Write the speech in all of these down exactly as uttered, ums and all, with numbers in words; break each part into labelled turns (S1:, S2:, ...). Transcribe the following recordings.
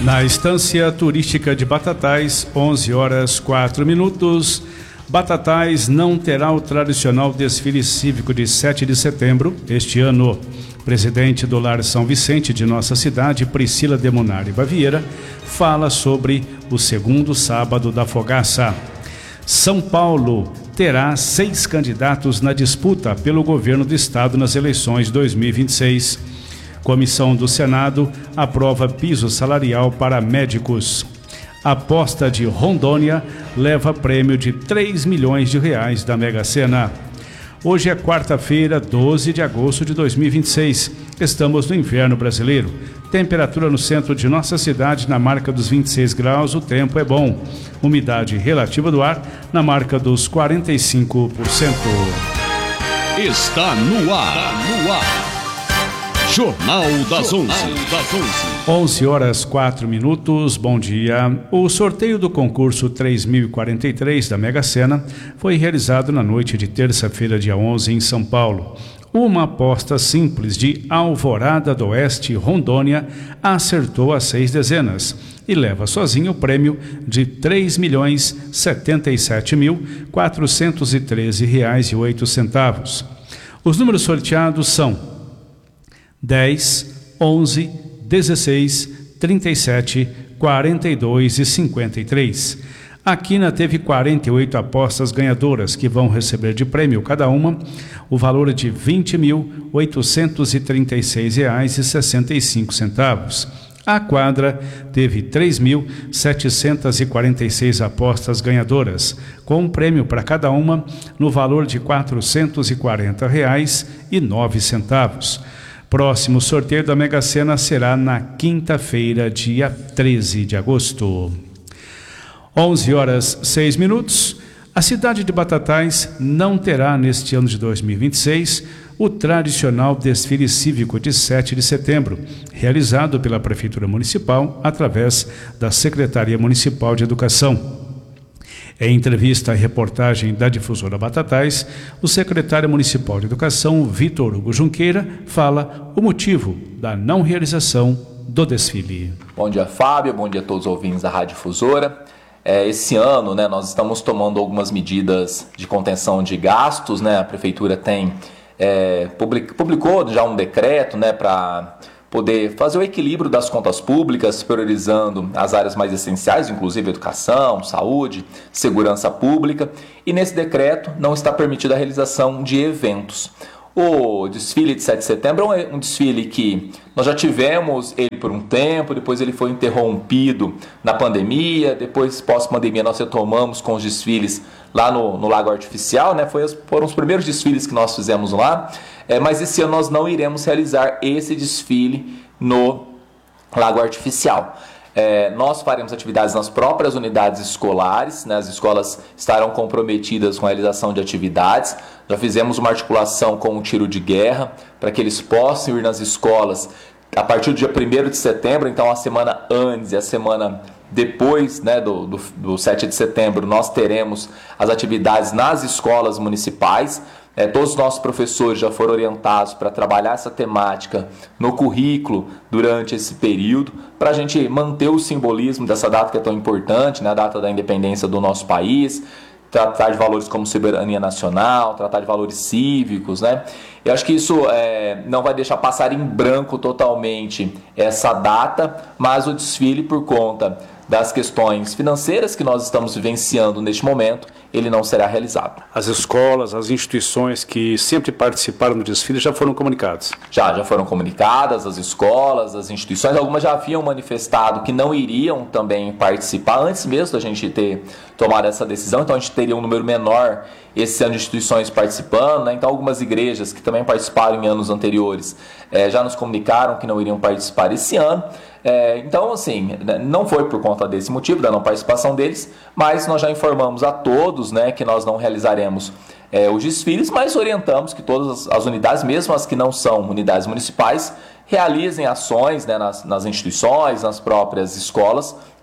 S1: Na estância turística de Batatais, onze horas quatro minutos. Batatais não terá o tradicional desfile cívico de sete de setembro este ano. Presidente do Lar São Vicente de nossa cidade, Priscila Demonari Baviera, fala sobre o segundo sábado da Fogaça. São Paulo terá seis candidatos na disputa pelo governo do estado nas eleições dois mil e vinte e seis. Comissão do Senado aprova piso salarial para médicos. Aposta de Rondônia leva prêmio de três milhões de reais da Mega Sena. Hoje é quarta-feira, doze de agosto de dois mil e vinte e seis. Estamos no inverno brasileiro. Temperatura no centro de nossa cidade na marca dos vinte e seis graus, o tempo é bom. Umidade relativa do ar na marca dos quarenta e cinco por cento.
S2: Está no ar, no ar. Jornal das onze.
S1: onze horas quatro minutos, bom dia. O sorteio do concurso três mil e quarenta e três da Mega Sena foi realizado na noite de terça-feira, dia onze, em São Paulo. Uma aposta simples de Alvorada do Oeste, Rondônia, acertou as seis dezenas e leva sozinho o prêmio de três milhões setenta e sete mil quatrocentos e treze reais e oito centavos. Os números sorteados são dez, onze, dezesseis, trinta e sete, quarenta e dois e cinquenta e três. A Quina teve quarenta e oito apostas ganhadoras que vão receber de prêmio cada uma o valor de vinte mil oitocentos e trinta e seis reais e sessenta e cinco centavos. A Quadra teve três mil setecentos e quarenta e seis apostas ganhadoras, com um prêmio para cada uma no valor de quatrocentos e quarenta reais e nove centavos. Próximo sorteio da Mega Sena será na quinta-feira, dia treze de agosto. onze horas seis minutos. A cidade de Batatais não terá neste ano de dois mil e vinte e seis o tradicional desfile cívico de sete de setembro, realizado pela Prefeitura Municipal através da Secretaria Municipal de Educação. Em entrevista à reportagem da Difusora Batatais, o secretário municipal de Educação, Vitor Hugo Junqueira, fala o motivo da não realização do desfile.
S3: Bom dia, Fábio. Bom dia a todos os ouvintes da Rádio Difusora. É, esse ano, né, nós estamos tomando algumas medidas de contenção de gastos, né? A Prefeitura tem, é, public, publicou já um decreto, né, para poder fazer o equilíbrio das contas públicas, priorizando as áreas mais essenciais, inclusive educação, saúde, segurança pública. E nesse decreto não está permitida a realização de eventos. O desfile de sete de setembro é um desfile que nós já tivemos ele por um tempo, depois ele foi interrompido na pandemia, depois pós-pandemia nós retomamos com os desfiles lá no, no Lago Artificial, né? Foi, foram os primeiros desfiles que nós fizemos lá, é, mas esse ano nós não iremos realizar esse desfile no Lago Artificial. É, nós faremos atividades nas próprias unidades escolares, né? As escolas estarão comprometidas com a realização de atividades. Já fizemos uma articulação com o tiro de guerra para que eles possam ir nas escolas a partir do dia primeiro de setembro, então a semana antes e a semana depois, né, do, do, do sete de setembro, nós teremos as atividades nas escolas municipais. É, todos os nossos professores já foram orientados para trabalhar essa temática no currículo durante esse período, para a gente manter o simbolismo dessa data que é tão importante, né, a data da independência do nosso país, tratar de valores como soberania nacional, tratar de valores cívicos, né? Eu acho que isso é, não vai deixar passar em branco totalmente essa data, mas o desfile, por conta das questões financeiras que nós estamos vivenciando neste momento, ele não será realizado.
S1: As escolas, as instituições que sempre participaram do desfile já foram comunicadas?
S3: Já, já foram comunicadas, as escolas, as instituições, algumas já haviam manifestado que não iriam também participar, antes mesmo da gente ter tomado essa decisão, então a gente teria um número menor esse ano de instituições participando, né? Então algumas igrejas que também participaram em anos anteriores é, já nos comunicaram que não iriam participar esse ano. É, então, assim, não foi por conta desse motivo, da não participação deles, mas nós já informamos a todos, né, que nós não realizaremos é, os desfiles, mas orientamos que todas as unidades, mesmo as que não são unidades municipais, realizem ações, né, nas, nas instituições, nas próprias escolas,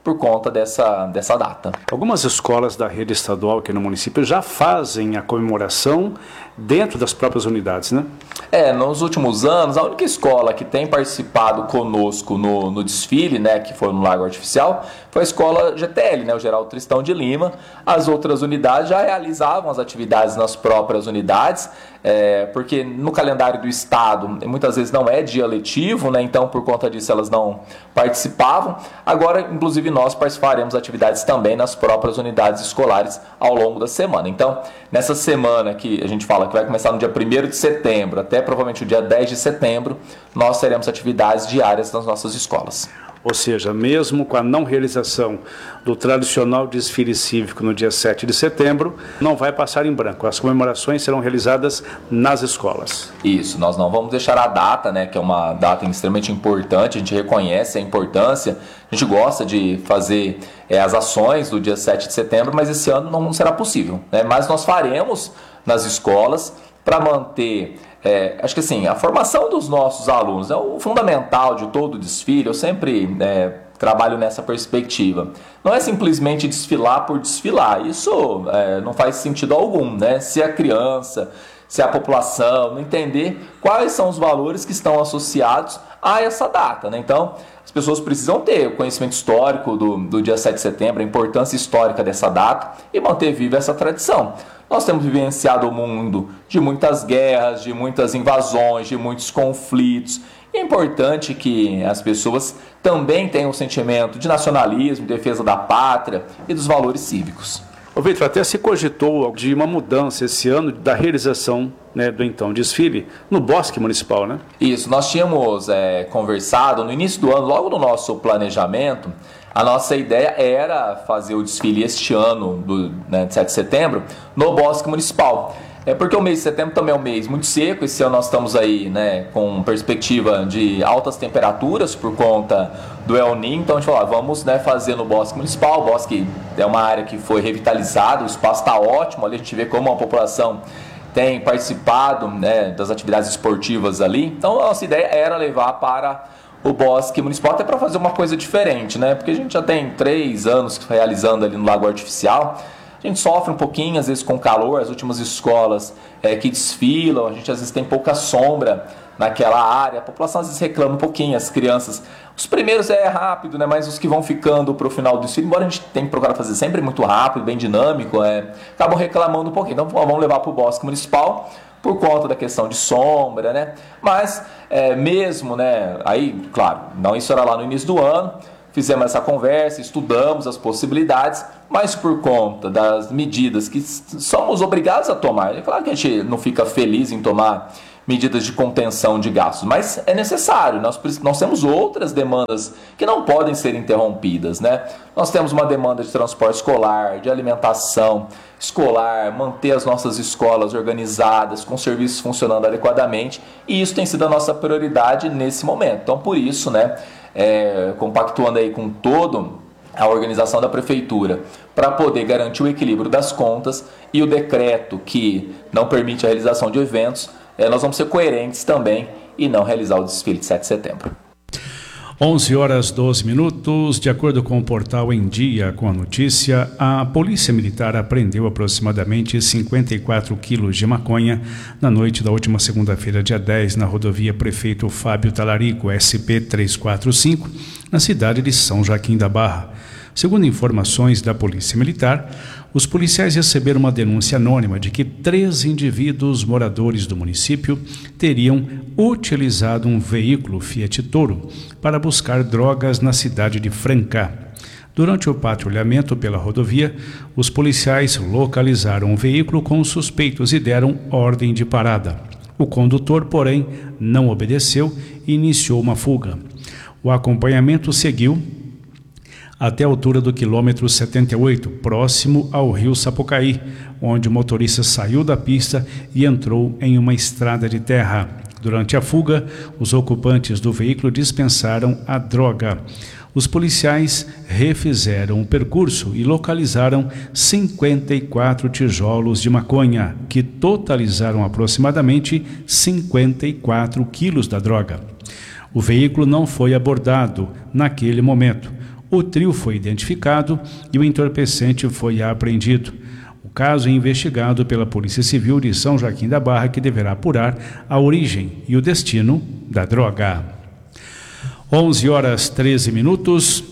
S3: por conta dessa, dessa data.
S1: Algumas escolas da rede estadual aqui no município já fazem a comemoração dentro das próprias unidades, né?
S3: É, nos últimos anos, a única escola que tem participado conosco no, no desfile, né, que foi no Lago Artificial, foi a escola G T L, né, o Geraldo Tristão de Lima. As outras unidades já realizavam as atividades nas próprias unidades, é, porque no calendário do Estado, muitas vezes não é dia letivo, né, então por conta disso elas não participavam. Agora, inclusive, nós participaremos atividades também nas próprias unidades escolares ao longo da semana. Então, nessa semana que a gente fala que vai começar no dia primeiro de setembro até provavelmente o dia dez de setembro, nós teremos atividades diárias nas nossas escolas.
S1: Ou seja, mesmo com a não realização do tradicional desfile cívico no dia sete de setembro, não vai passar em branco. As comemorações serão realizadas nas escolas.
S3: Isso, nós não vamos deixar a data, né, que é uma data extremamente importante, a gente reconhece a importância, a gente gosta de fazer é, as ações do dia sete de setembro, mas esse ano não será possível, né? Mas nós faremos nas escolas para manter... É, acho que assim, a formação dos nossos alunos é o fundamental de todo o desfile. Eu sempre é, trabalho nessa perspectiva. Não é simplesmente desfilar por desfilar. Isso é, não faz sentido algum, né? Se a criança, se a população não entender quais são os valores que estão associados a essa data, né? Então, as pessoas precisam ter o conhecimento histórico do, do dia sete de setembro, a importância histórica dessa data e manter viva essa tradição. Nós temos vivenciado o mundo de muitas guerras, de muitas invasões, de muitos conflitos. E é importante que as pessoas também tenham o sentimento de nacionalismo, defesa da pátria e dos valores cívicos.
S1: Ô Vitor, até se cogitou de uma mudança esse ano da realização, né, do então desfile no Bosque Municipal, né?
S3: Isso, nós tínhamos é, conversado no início do ano, logo no nosso planejamento, a nossa ideia era fazer o desfile este ano, do, né, de sete de setembro, no Bosque Municipal. É porque o mês de setembro também é um mês muito seco. Esse ano nós estamos aí, né, com perspectiva de altas temperaturas por conta do El Niño. Então a gente falou, ah, vamos, né, fazer no Bosque Municipal. O Bosque é uma área que foi revitalizada, o espaço está ótimo. Ali a gente vê como a população tem participado, né, das atividades esportivas ali. Então a nossa ideia era levar para o Bosque Municipal, até para fazer uma coisa diferente, né? Porque a gente já tem três anos realizando ali no Lago Artificial. A gente sofre um pouquinho, às vezes, com calor. As últimas escolas é, que desfilam, a gente às vezes tem pouca sombra naquela área. A população às vezes reclama um pouquinho, as crianças. Os primeiros é rápido, né? Mas os que vão ficando para o final do desfile, embora a gente tenha que procurar fazer sempre muito rápido, bem dinâmico, é, acabam reclamando um pouquinho. Então vamos levar para o Bosque Municipal por conta da questão de sombra, né? Mas é, mesmo, né? Aí, claro, não, isso era lá no início do ano. Fizemos essa conversa, estudamos as possibilidades, mas por conta das medidas que somos obrigados a tomar, é claro que a gente não fica feliz em tomar medidas de contenção de gastos, mas é necessário. Nós, nós temos outras demandas que não podem ser interrompidas, né? Nós temos uma demanda de transporte escolar, de alimentação escolar, manter as nossas escolas organizadas, com serviços funcionando adequadamente, e isso tem sido a nossa prioridade nesse momento. Então, por isso, né, é, compactuando aí com todo a organização da prefeitura para poder garantir o equilíbrio das contas e o decreto que não permite a realização de eventos, é, nós vamos ser coerentes também e não realizar o desfile de sete de setembro.
S1: onze horas doze minutos, de acordo com o portal Em Dia com a Notícia, a Polícia Militar apreendeu aproximadamente cinquenta e quatro quilos de maconha na noite da última segunda-feira, dia dez, na rodovia Prefeito Fábio Talarico, S P trezentos e quarenta e cinco, na cidade de São Joaquim da Barra. Segundo informações da Polícia Militar, os policiais receberam uma denúncia anônima de que três indivíduos moradores do município teriam utilizado um veículo Fiat Toro para buscar drogas na cidade de Francá. Durante o patrulhamento pela rodovia, os policiais localizaram o veículo com os suspeitos e deram ordem de parada. O condutor, porém, não obedeceu e iniciou uma fuga. O acompanhamento seguiu até a altura do quilômetro setenta e oito, próximo ao rio Sapucaí, onde o motorista saiu da pista e entrou em uma estrada de terra. Durante a fuga, os ocupantes do veículo dispensaram a droga. Os policiais refizeram o percurso e localizaram cinquenta e quatro tijolos de maconha, que totalizaram aproximadamente cinquenta e quatro quilos da droga. O veículo não foi abordado naquele momento. O trio foi identificado e o entorpecente foi apreendido. O caso é investigado pela Polícia Civil de São Joaquim da Barra, que deverá apurar a origem e o destino da droga. onze horas e treze minutos.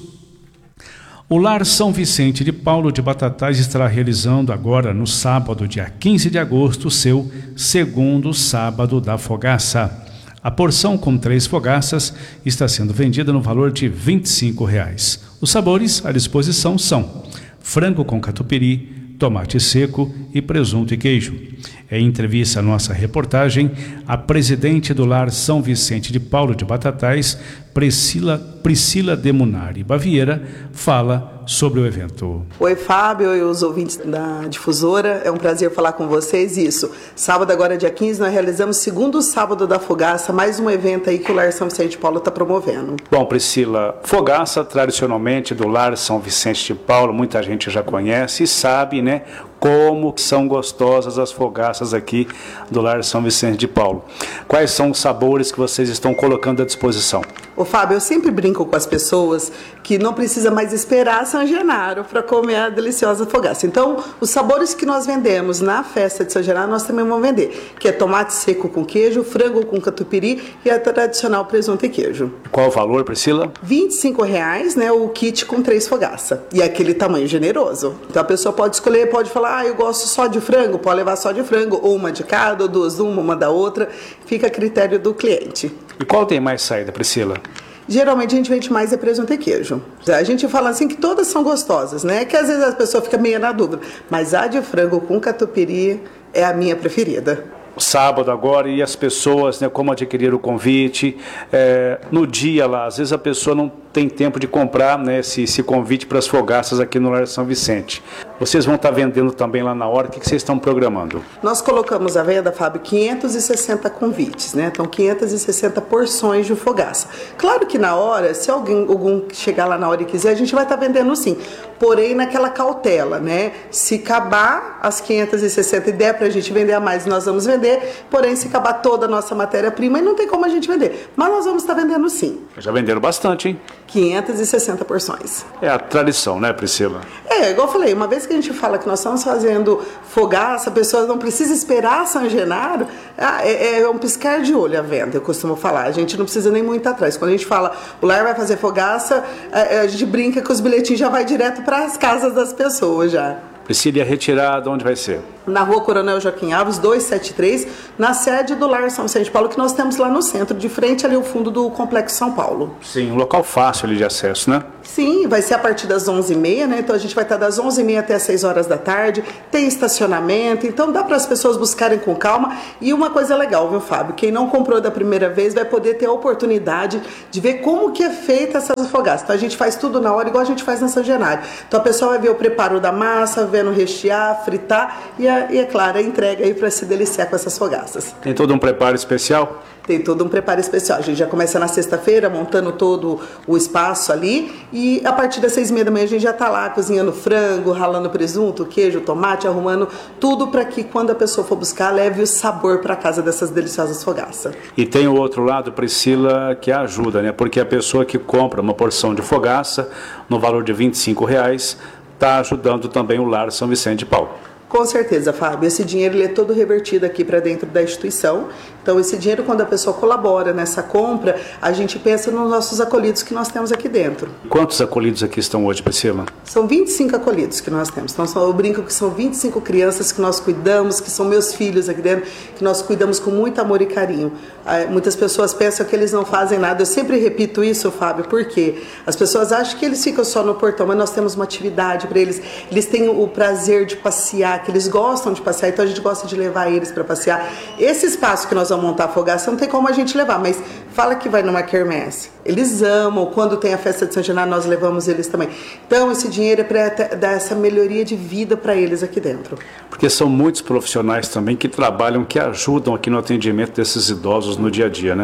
S1: O Lar São Vicente de Paulo de Batatais estará realizando agora, no sábado, dia quinze de agosto, seu segundo sábado da fogaça. A porção com três fogaças está sendo vendida no valor de vinte e cinco reais. Os sabores à disposição são frango com catupiry, tomate seco e presunto e queijo. Em entrevista à nossa reportagem, a presidente do Lar São Vicente de Paulo de Batatais, Priscila, Priscila de Munari Baviera, fala sobre o evento.
S4: Oi, Fábio e os ouvintes da Difusora, é um prazer falar com vocês. Isso, sábado agora, dia quinze, nós realizamos o segundo sábado da Fogaça, mais um evento aí que o Lar São Vicente de Paulo está promovendo.
S1: Bom, Priscila, Fogaça, tradicionalmente do Lar São Vicente de Paulo, muita gente já conhece e sabe, né, como são gostosas as fogaças aqui do Lar São Vicente de Paulo. Quais são os sabores que vocês estão colocando à disposição?
S4: Ô Fábio, eu sempre brinco com as pessoas que não precisa mais esperar São Genaro para comer a deliciosa fogaça. Então, os sabores que nós vendemos na festa de São Genaro, nós também vamos vender, que é tomate seco com queijo, frango com catupiry e a tradicional presunto e queijo.
S1: Qual o valor, Priscila?
S4: vinte e cinco reais, né, o kit com três fogaças. E aquele tamanho generoso. Então, a pessoa pode escolher, pode falar, ah, eu gosto só de frango, pode levar só de frango, ou uma de cada, ou duas de uma, uma da outra. Fica a critério do cliente.
S1: E qual tem mais saída, Priscila?
S4: Geralmente a gente vende mais é presunto e queijo. A gente fala assim que todas são gostosas, né? Que às vezes a pessoa fica meio na dúvida. Mas a de frango com catupiry é a minha preferida.
S1: Sábado agora, e as pessoas, né, como adquirir o convite, é, no dia lá, às vezes a pessoa não tem tempo de comprar, né, esse, esse convite para as fogaças aqui no Lar São Vicente. Vocês vão estar vendendo também lá na hora, o que, que vocês estão programando?
S4: Nós colocamos à venda, Fábio, quinhentos e sessenta convites, né? Então, quinhentas e sessenta porções de fogaça. Claro que na hora, se alguém, algum chegar lá na hora e quiser, a gente vai estar vendendo sim. Porém, naquela cautela, né? Se acabar as quinhentas e sessenta e der para a gente vender a mais, nós vamos vender. Porém, se acabar toda a nossa matéria-prima, não tem como a gente vender. Mas nós vamos estar vendendo sim.
S1: Já venderam bastante, hein?
S4: quinhentas e sessenta porções.
S1: É a tradição, né, Priscila?
S4: É, igual eu falei, uma vez que a gente fala que nós estamos fazendo fogaça, a pessoa não precisa esperar São Genaro, é, é um piscar de olho a venda, eu costumo falar. A gente não precisa nem muito atrás. Quando a gente fala, o lar vai fazer fogaça, a gente brinca que os bilhetinhos já vai direto para as casas das pessoas já.
S1: Priscila, e a retirada, onde vai ser?
S4: Na rua Coronel Joaquim Alves, duzentos e setenta e três, na sede do Lar São Vicente de Paulo, que nós temos lá no centro, de frente ali ao fundo do Complexo São Paulo.
S1: Sim, um local fácil ali de acesso, né?
S4: Sim, vai ser a partir das onze e meia, né? Então a gente vai estar das onze e meia até as seis horas da tarde, tem estacionamento, então dá para as pessoas buscarem com calma. E uma coisa legal, viu, Fábio? Quem não comprou da primeira vez vai poder ter a oportunidade de ver como que é feita essa fogaça. Então a gente faz tudo na hora, igual a gente faz na São Genaro. Então a pessoa vai ver o preparo da massa, vendo rechear, fritar e, a, e é claro, a entrega aí para se deliciar com essas fogaças.
S1: Tem todo um preparo especial?
S4: Tem todo um preparo especial. A gente já começa na sexta-feira, montando todo o espaço ali. E a partir das seis e meia da manhã a gente já está lá cozinhando frango, ralando presunto, queijo, tomate, arrumando tudo para que quando a pessoa for buscar, leve o sabor para casa dessas deliciosas fogaças.
S1: E tem o outro lado, Priscila, que ajuda, né? Porque a pessoa que compra uma porção de fogaça no valor de vinte e cinco reais está ajudando também o Lar São Vicente de Paulo.
S4: Com certeza, Fábio. Esse dinheiro ele é todo revertido aqui para dentro da instituição. Então, esse dinheiro, quando a pessoa colabora nessa compra, a gente pensa nos nossos acolhidos que nós temos aqui dentro.
S1: Quantos acolhidos aqui estão hoje, Priscila?
S4: São vinte e cinco acolhidos que nós temos. Então, eu brinco que são vinte e cinco crianças que nós cuidamos, que são meus filhos aqui dentro, que nós cuidamos com muito amor e carinho. Muitas pessoas pensam que eles não fazem nada. Eu sempre repito isso, Fábio, porque as pessoas acham que eles ficam só no portão, mas nós temos uma atividade para eles. Eles têm o prazer de passear, que eles gostam de passear, então a gente gosta de levar eles para passear. Esse espaço que nós vamos montar a fogaça não tem como a gente levar, mas fala que vai numa quermesse. Eles amam, quando tem a festa de São Genaro nós levamos eles também. Então esse dinheiro é para dar essa melhoria de vida para eles aqui dentro.
S1: Porque são muitos profissionais também que trabalham, que ajudam aqui no atendimento desses idosos no dia a dia, né?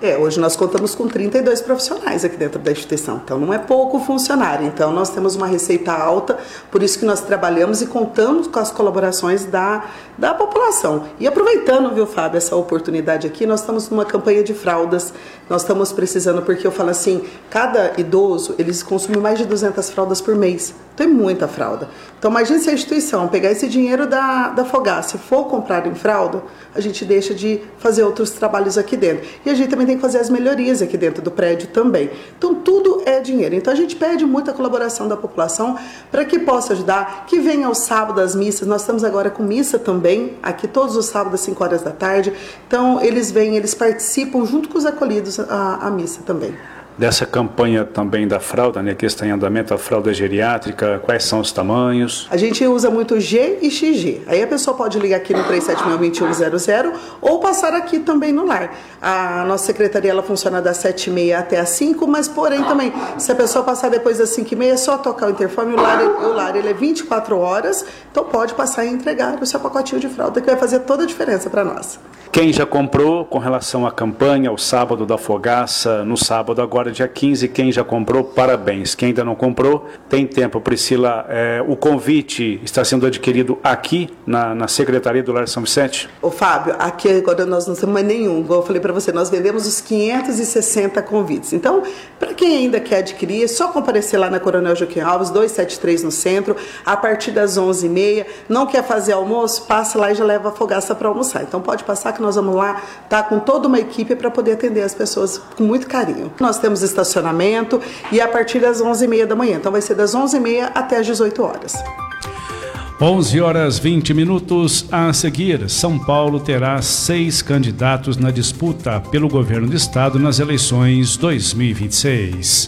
S4: É, hoje nós contamos com trinta e dois profissionais aqui dentro da instituição, então não é pouco funcionário, então nós temos uma receita alta, por isso que nós trabalhamos e contamos com as colaborações da, da população. E aproveitando, viu, Fábio, essa oportunidade aqui, nós estamos numa campanha de fraldas, nós estamos precisando, porque eu falo assim, cada idoso, eles consomem mais de duzentas fraldas por mês, então é muita fralda. Então imagine se a instituição pegar esse dinheiro da, da Fogaça e for comprar em fralda, a gente deixa de fazer outros trabalhos aqui dentro. E a gente também tem que fazer as melhorias aqui dentro do prédio também. Então tudo é dinheiro. Então a gente pede muita colaboração da população para que possa ajudar, que venha ao sábado as missas. Nós estamos agora com missa também, aqui todos os sábados às cinco horas da tarde. Então eles vêm, eles participam junto com os acolhidos a, a missa também.
S1: Dessa campanha também da fralda, né, que está em andamento, a fralda geriátrica, quais são os tamanhos?
S4: A gente usa muito G e X G. Aí a pessoa pode ligar aqui no três sete seis, dois um zero zero ou passar aqui também no lar. A nossa secretaria ela funciona das sete e meia até as cinco, mas porém também, se a pessoa passar depois das cinco e meia, é só tocar o interfone, o lar, o lar ele é vinte e quatro horas, então pode passar e entregar o seu pacotinho de fralda, que vai fazer toda a diferença para nós.
S1: Quem já comprou com relação à campanha, o sábado da Fogaça, no sábado agora dia quinze, quem já comprou, parabéns. Quem ainda não comprou, tem tempo. Priscila, é, o convite está sendo adquirido aqui na, na Secretaria do Lar São Vicente?
S4: Ô Fábio, aqui agora nós não temos mais nenhum, igual eu falei para você, nós vendemos os quinhentos e sessenta convites. Então, para quem ainda quer adquirir, é só comparecer lá na Coronel Joaquim Alves, duzentos e setenta e três no centro, a partir das onze e meia. Não quer fazer almoço? Passa lá e já leva a Fogaça para almoçar. Então pode passar que nós vamos lá, tá com toda uma equipe para poder atender as pessoas com muito carinho. Nós temos estacionamento e a partir das onze e meia da manhã. Então vai ser das onze e meia até as dezoito horas.
S1: onze horas e vinte minutos. A seguir, São Paulo terá seis candidatos na disputa pelo governo do estado nas eleições dois mil e vinte e seis.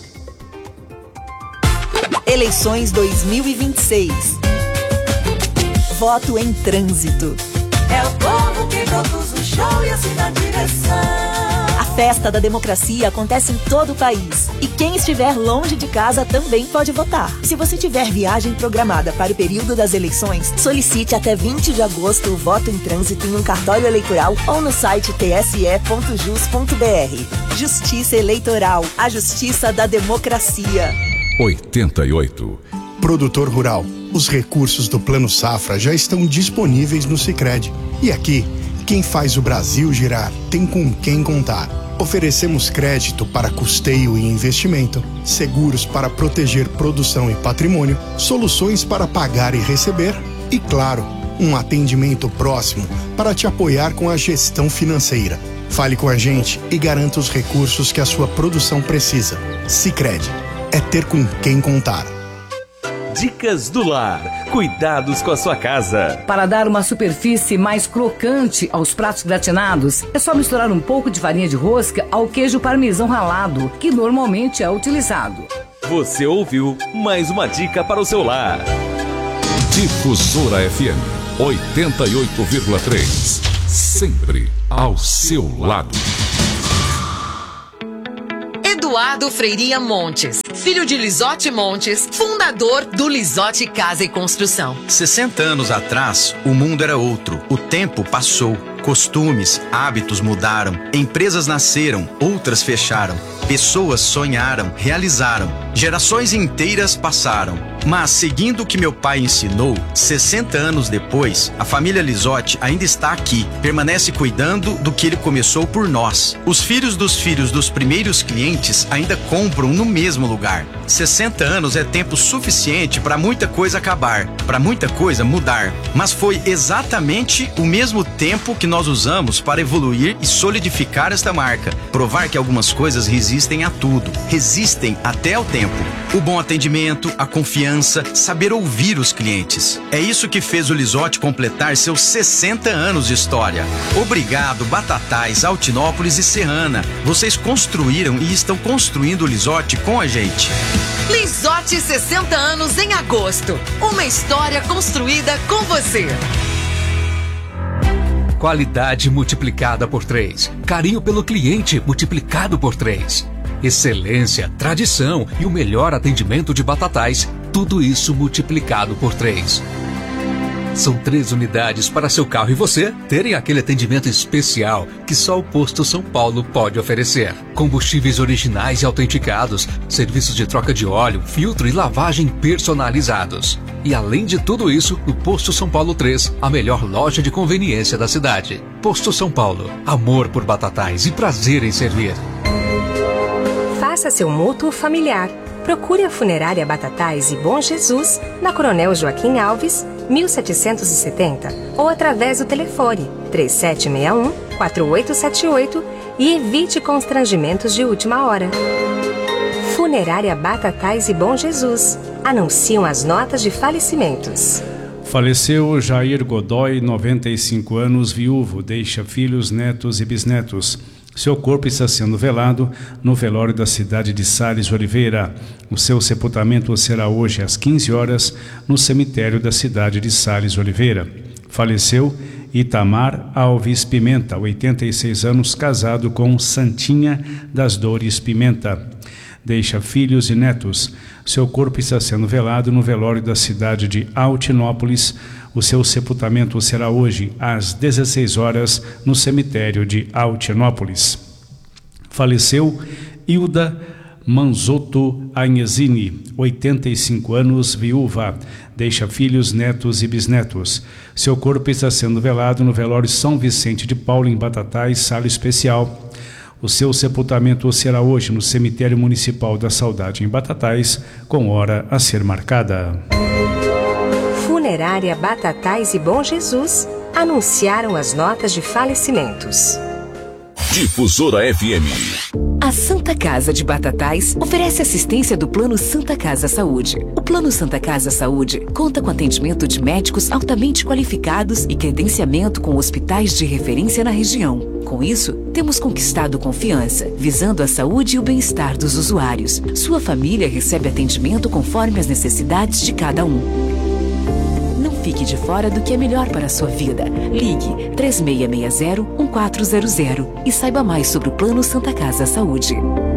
S5: Eleições dois mil e vinte e seis. Voto em trânsito.
S6: É o povo que produz o show e assim na direção.
S5: A festa da democracia acontece em todo o país. E quem estiver longe de casa também pode votar. Se você tiver viagem programada para o período das eleições, solicite até vinte de agosto o voto em trânsito em um cartório eleitoral ou no site t s e ponto jus ponto b r. Justiça Eleitoral, a justiça da democracia.
S7: oitenta e oito.
S8: Produtor rural, os recursos do Plano Safra já estão disponíveis no Sicredi. E aqui, quem faz o Brasil girar tem com quem contar. Oferecemos crédito para custeio e investimento, seguros para proteger produção e patrimônio, soluções para pagar e receber e, claro, um atendimento próximo para te apoiar com a gestão financeira. Fale com a gente e garanta os recursos que a sua produção precisa. Sicredi, é ter com quem contar.
S9: Dicas do Lar. Cuidados com a sua casa.
S10: Para dar uma superfície mais crocante aos pratos gratinados, é só misturar um pouco de farinha de rosca ao queijo parmesão ralado, que normalmente é utilizado.
S9: Você ouviu mais uma dica para o seu lar.
S7: Difusora F M oitenta e oito vírgula três. Sempre ao seu lado.
S11: Eduardo Freirinha Montes, filho de Lisote Montes, fundador do Lisote Casa e Construção.
S12: sessenta anos atrás, o mundo era outro. O tempo passou. Costumes, hábitos mudaram. Empresas nasceram, outras fecharam. Pessoas sonharam, realizaram. Gerações inteiras passaram. Mas, seguindo o que meu pai ensinou, sessenta anos depois, a família Lisote ainda está aqui. Permanece cuidando do que ele começou por nós. Os filhos dos filhos dos primeiros clientes ainda compram no mesmo lugar. sessenta anos é tempo suficiente para muita coisa acabar, para muita coisa mudar. Mas foi exatamente o mesmo tempo que nós usamos para evoluir e solidificar esta marca. Provar que algumas coisas resistem a tudo. Resistem até ao tempo. O bom atendimento, a confiança, saber ouvir os clientes. É isso que fez o Lisote completar seus sessenta anos de história. Obrigado, Batatais, Altinópolis e Serrana. Vocês construíram e estão construindo o Lisote com a gente.
S11: Lisote sessenta anos em agosto. Uma história construída com você.
S13: Qualidade multiplicada por três. Carinho pelo cliente multiplicado por três. Excelência, tradição e o melhor atendimento de Batatais. Tudo isso multiplicado por três. São três unidades para seu carro e você terem aquele atendimento especial que só o Posto São Paulo pode oferecer. Combustíveis originais e autenticados, serviços de troca de óleo, filtro e lavagem personalizados. E além de tudo isso, o Posto São Paulo três, a melhor loja de conveniência da cidade. Posto São Paulo, amor por Batatais e prazer em servir.
S14: Faça seu mútuo familiar. Procure a Funerária Batatais e Bom Jesus na Coronel Joaquim Alves, mil setecentos e setenta, ou através do telefone três sete seis um, quatro oito sete oito e evite constrangimentos de última hora. Funerária Batatais e Bom Jesus. Anunciam as notas de falecimentos.
S1: Faleceu Jair Godoy, noventa e cinco anos, viúvo, deixa filhos, netos e bisnetos. Seu corpo está sendo velado no velório da cidade de Sales Oliveira. O seu sepultamento será hoje às quinze horas no cemitério da cidade de Sales Oliveira. Faleceu Itamar Alves Pimenta, oitenta e seis anos, casado com Santinha das Dores Pimenta. Deixa filhos e netos. Seu corpo está sendo velado no velório da cidade de Altinópolis. O seu sepultamento será hoje às dezesseis horas no cemitério de Altinópolis. Faleceu Hilda Manzotto Agnezini, oitenta e cinco anos, viúva. Deixa filhos, netos e bisnetos. Seu corpo está sendo velado no velório São Vicente de Paulo, em Batatais, sala especial. O seu sepultamento será hoje no cemitério municipal da Saudade, em Batatais, com hora a ser marcada.
S14: Funerária Batatais e Bom Jesus anunciaram as notas de falecimentos.
S7: Difusora F M.
S5: A Santa Casa de Batatais oferece assistência do Plano Santa Casa Saúde. O Plano Santa Casa Saúde conta com atendimento de médicos altamente qualificados e credenciamento com hospitais de referência na região. Com isso, temos conquistado confiança, visando a saúde e o bem-estar dos usuários. Sua família recebe atendimento conforme as necessidades de cada um. Não fique de fora do que é melhor para a sua vida. Ligue três seis seis zero, um quatro zero zero e saiba mais sobre o Plano Santa Casa Saúde.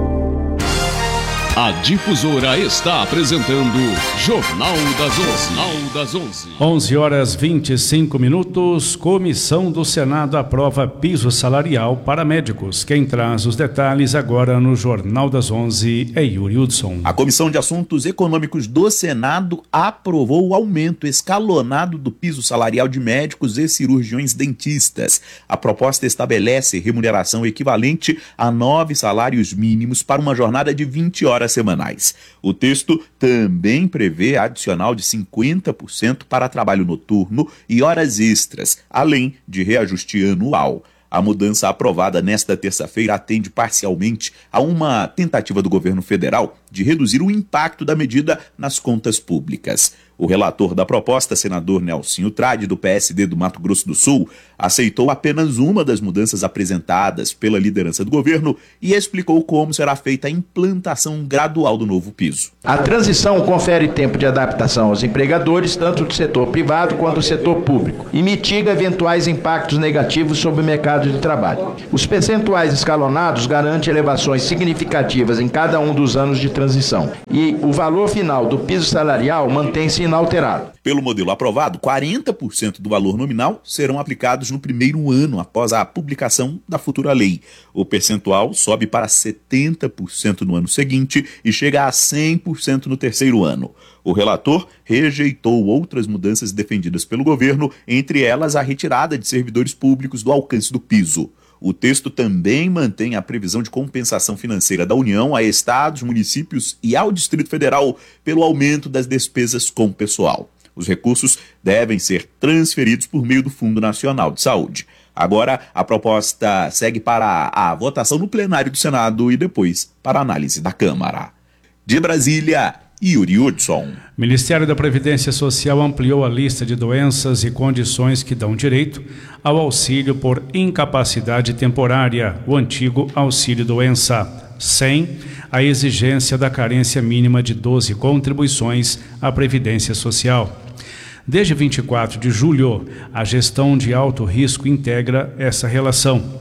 S2: A Difusora está apresentando Jornal das onze. Jornal das onze.
S1: onze horas e vinte e cinco minutos. Comissão do Senado aprova piso salarial para médicos. Quem traz os detalhes agora no Jornal das onze é Yuri Hudson.
S15: A Comissão de Assuntos Econômicos do Senado aprovou o aumento escalonado do piso salarial de médicos e cirurgiões dentistas. A proposta estabelece remuneração equivalente a nove salários mínimos para uma jornada de vinte horas semanais. O texto também prevê adicional de cinquenta por cento para trabalho noturno e horas extras, além de reajuste anual. A mudança aprovada nesta terça-feira atende parcialmente a uma tentativa do governo federal de reduzir o impacto da medida nas contas públicas. O relator da proposta, senador Nelsinho Trade, do P S D do Mato Grosso do Sul, aceitou apenas uma das mudanças apresentadas pela liderança do governo e explicou como será feita a implantação gradual do novo piso.
S16: A transição confere tempo de adaptação aos empregadores, tanto do setor privado quanto do setor público, e mitiga eventuais impactos negativos sobre o mercado de trabalho. Os percentuais escalonados garantem elevações significativas em cada um dos anos de transição, e o valor final do piso salarial mantém-se inalterado.
S15: Pelo modelo aprovado, quarenta por cento do valor nominal serão aplicados no primeiro ano após a publicação da futura lei. O percentual sobe para setenta por cento no ano seguinte e chega a cem por cento no terceiro ano. O relator rejeitou outras mudanças defendidas pelo governo, entre elas a retirada de servidores públicos do alcance do piso. O texto também mantém a previsão de compensação financeira da União a estados, municípios e ao Distrito Federal pelo aumento das despesas com pessoal. Os recursos devem ser transferidos por meio do Fundo Nacional de Saúde. Agora, a proposta segue para a votação no plenário do Senado e depois para a análise da Câmara. De Brasília, Yuri Hudson.
S1: Ministério da Previdência Social ampliou a lista de doenças e condições que dão direito ao auxílio por incapacidade temporária, o antigo auxílio-doença, sem a exigência da carência mínima de doze contribuições à Previdência Social. Desde vinte e quatro de julho, a gestão de alto risco integra essa relação.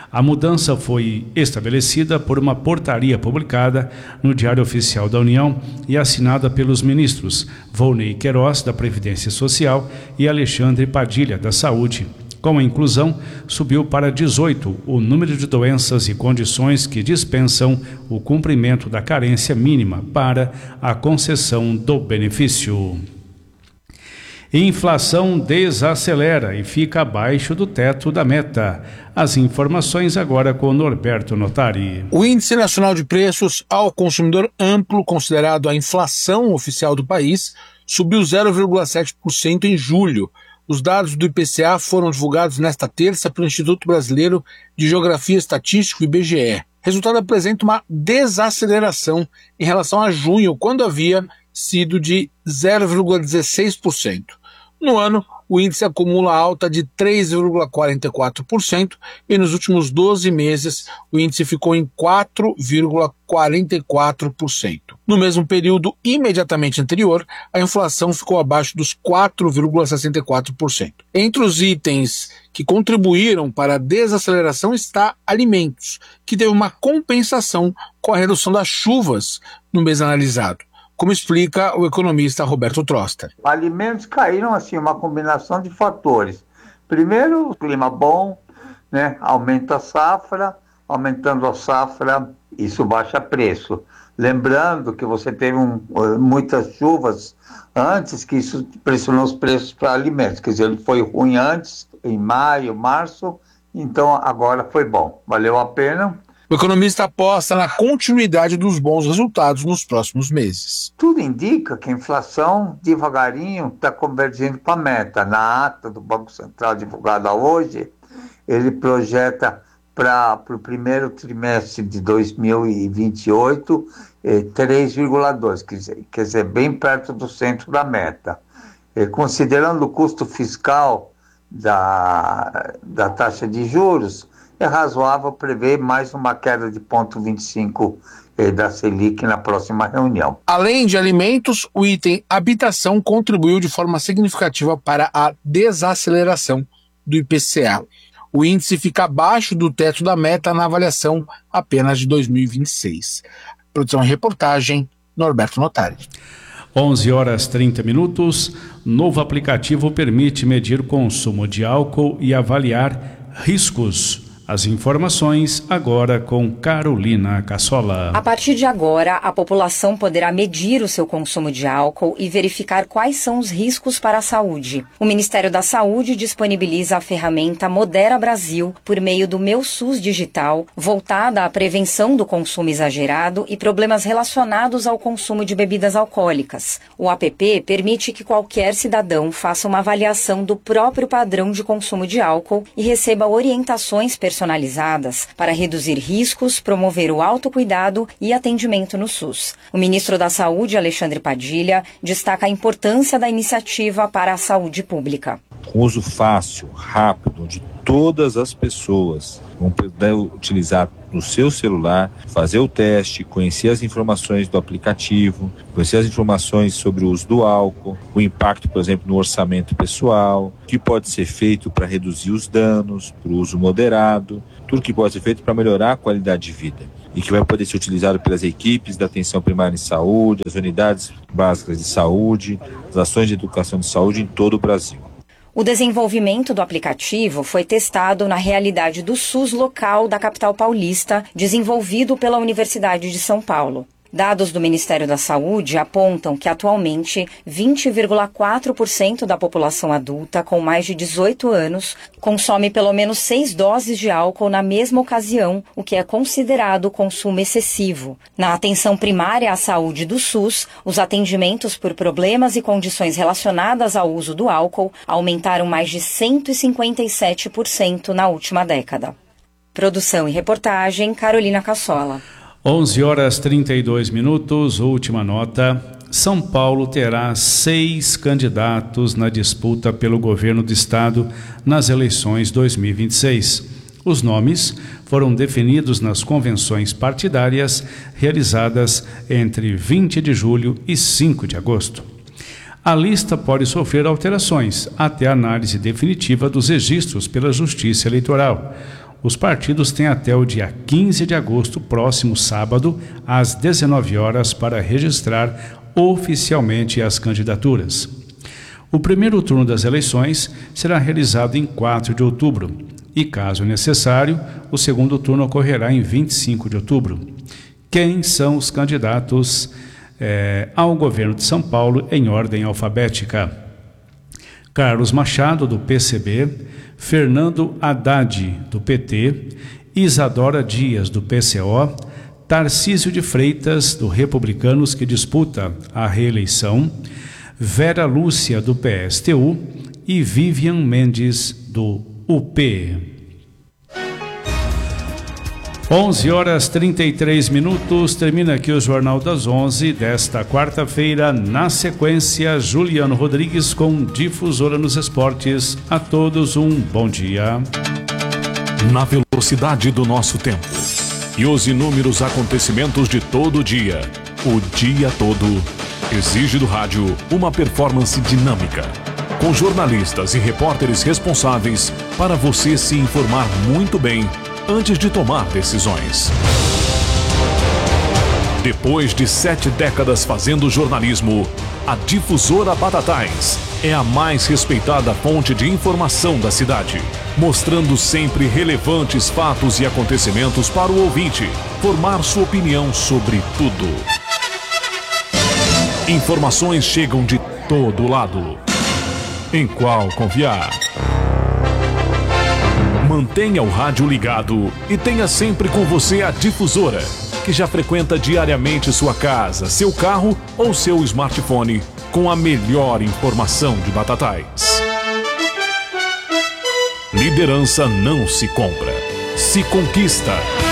S1: A mudança foi estabelecida por uma portaria publicada no Diário Oficial da União e assinada pelos ministros Volney Queiroz, da Previdência Social, e Alexandre Padilha, da Saúde. Com a inclusão, subiu para dezoito o número de doenças e condições que dispensam o cumprimento da carência mínima para a concessão do benefício. Inflação desacelera e fica abaixo do teto da meta. As informações agora com Norberto Notari.
S17: O Índice Nacional de Preços ao Consumidor Amplo, considerado a inflação oficial do país, subiu zero vírgula sete por cento em julho. Os dados do I P C A foram divulgados nesta terça pelo Instituto Brasileiro de Geografia e Estatística, I B G E. O resultado apresenta uma desaceleração em relação a junho, quando havia sido de zero vírgula dezesseis por cento. No ano, o índice acumula alta de três vírgula quarenta e quatro por cento e nos últimos doze meses o índice ficou em quatro vírgula quarenta e quatro por cento. No mesmo período imediatamente anterior, a inflação ficou abaixo dos quatro vírgula sessenta e quatro por cento. Entre os itens que contribuíram para a desaceleração está alimentos, que teve uma compensação com a redução das chuvas no mês analisado, como explica o economista Roberto Troster.
S18: Alimentos caíram assim, uma combinação de fatores. Primeiro, o clima bom, né? Aumenta a safra, aumentando a safra, isso baixa preço. Lembrando que você teve um, muitas chuvas antes, que isso pressionou os preços para alimentos. Quer dizer, ele foi ruim antes, em maio, março, então agora foi bom. Valeu a pena.
S17: O economista aposta na continuidade dos bons resultados nos próximos meses.
S18: Tudo indica que a inflação devagarinho está convergindo para a meta. Na ata do Banco Central divulgada hoje, ele projeta para o primeiro trimestre de dois mil e vinte e oito eh, três vírgula dois, quer dizer, quer dizer, bem perto do centro da meta. Eh, considerando o custo fiscal da, da taxa de juros, é razoável prever mais uma queda de zero vírgula vinte e cinco eh, da Selic na próxima reunião.
S17: Além de alimentos, o item habitação contribuiu de forma significativa para a desaceleração do I P C A. O índice fica abaixo do teto da meta na avaliação apenas de dois mil e vinte e seis. Produção e reportagem, Norberto Notari.
S1: onze horas e trinta minutos. Novo aplicativo permite medir consumo de álcool e avaliar riscos. As informações agora com Carolina Cassola.
S19: A partir de agora, a população poderá medir o seu consumo de álcool e verificar quais são os riscos para a saúde. O Ministério da Saúde disponibiliza a ferramenta Modera Brasil por meio do Meu SUS Digital, voltada à prevenção do consumo exagerado e problemas relacionados ao consumo de bebidas alcoólicas. O app permite que qualquer cidadão faça uma avaliação do próprio padrão de consumo de álcool e receba orientações personalizadas personalizadas para reduzir riscos, promover o autocuidado e atendimento no SUS. O ministro da Saúde, Alexandre Padilha, destaca a importância da iniciativa para a saúde pública.
S20: Com uso fácil, rápido, onde todas as pessoas vão poder utilizar no seu celular, fazer o teste, conhecer as informações do aplicativo, conhecer as informações sobre o uso do álcool, o impacto, por exemplo, no orçamento pessoal, o que pode ser feito para reduzir os danos, para o uso moderado, tudo que pode ser feito para melhorar a qualidade de vida e que vai poder ser utilizado pelas equipes da atenção primária em saúde, as unidades básicas de saúde, as ações de educação de saúde em todo o Brasil.
S19: O desenvolvimento do aplicativo foi testado na realidade do SUS local da capital paulista, desenvolvido pela Universidade de São Paulo. Dados do Ministério da Saúde apontam que atualmente vinte vírgula quatro por cento da população adulta com mais de dezoito anos consome pelo menos seis doses de álcool na mesma ocasião, o que é considerado consumo excessivo. Na atenção primária à saúde do SUS, os atendimentos por problemas e condições relacionadas ao uso do álcool aumentaram mais de cento e cinquenta e sete por cento na última década. Produção e reportagem, Carolina Cassola.
S1: onze horas e trinta e dois minutos, última nota. São Paulo terá seis candidatos na disputa pelo governo do estado nas eleições dois mil e vinte e seis. Os nomes foram definidos nas convenções partidárias realizadas entre vinte de julho e cinco de agosto. A lista pode sofrer alterações até a análise definitiva dos registros pela Justiça Eleitoral. Os partidos têm até o dia quinze de agosto, próximo sábado, às dezenove horas, para registrar oficialmente as candidaturas. O primeiro turno das eleições será realizado em quatro de outubro e, caso necessário, o segundo turno ocorrerá em vinte e cinco de outubro. Quem são os candidatos eh, ao governo de São Paulo em ordem alfabética? Carlos Machado, do P C B, Fernando Haddad, do P T, Isadora Dias, do P C O, Tarcísio de Freitas, do Republicanos, que disputa a reeleição, Vera Lúcia, do P S T U, e Vivian Mendes, do U P. onze horas e trinta e três minutos, termina aqui o Jornal das onze desta quarta-feira. Na sequência, Juliano Rodrigues com Difusora nos Esportes. A todos um bom dia.
S7: Na velocidade do nosso tempo e os inúmeros acontecimentos de todo dia, o dia todo, exige do rádio uma performance dinâmica, com jornalistas e repórteres responsáveis para você se informar muito bem antes de tomar decisões. Depois de sete décadas fazendo jornalismo, a Difusora Batatais é a mais respeitada fonte de informação da cidade, mostrando sempre relevantes fatos e acontecimentos para o ouvinte formar sua opinião sobre tudo. Informações chegam de todo lado. Em qual confiar? Mantenha o rádio ligado e tenha sempre com você a Difusora, que já frequenta diariamente sua casa, seu carro ou seu smartphone com a melhor informação de Batatais. Liderança não se compra, se conquista.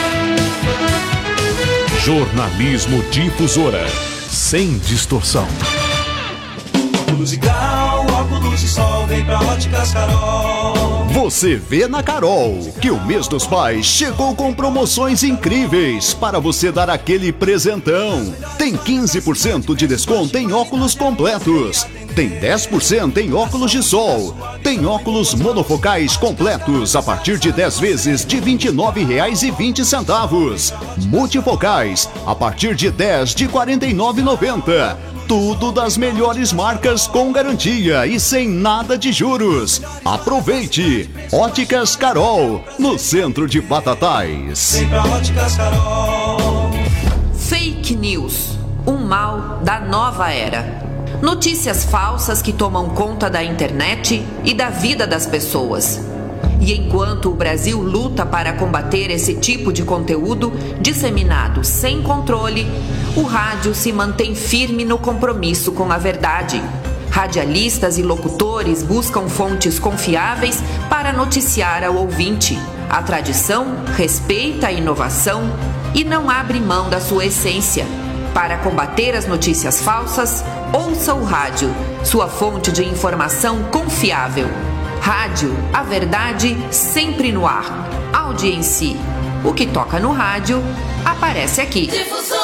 S7: Jornalismo Difusora, sem distorção.
S6: Óculos de grau, óculos de sol, vem pra Óticas Carol.
S21: Você vê na Carol que o mês dos pais chegou com promoções incríveis para você dar aquele presentão. Tem quinze por cento de desconto em óculos completos. Tem dez por cento em óculos de sol. Tem óculos monofocais completos a partir de dez vezes de vinte e nove reais e vinte centavos. Multifocais a partir de dez de quarenta e nove reais e noventa centavos. Tudo das melhores marcas com garantia e sem nada de juros. Aproveite! Óticas Carol, no centro de Batatais.
S6: Vem pra Óticas Carol.
S22: Fake news, um mal da nova era. Notícias falsas que tomam conta da internet e da vida das pessoas. E enquanto o Brasil luta para combater esse tipo de conteúdo disseminado sem controle, o rádio se mantém firme no compromisso com a verdade. Radialistas e locutores buscam fontes confiáveis para noticiar ao ouvinte. A tradição respeita a inovação e não abre mão da sua essência. Para combater as notícias falsas, ouça o rádio, sua fonte de informação confiável. Rádio, a verdade sempre no ar. Audiência. O que toca no rádio, aparece aqui.
S23: Difusora!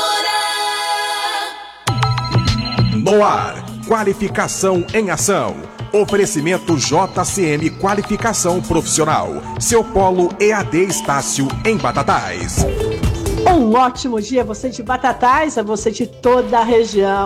S23: No ar, qualificação em ação. Oferecimento J C M Qualificação Profissional. Seu polo E A D Estácio em Batatais.
S24: Um ótimo dia, você de Batatais, a você de toda a região.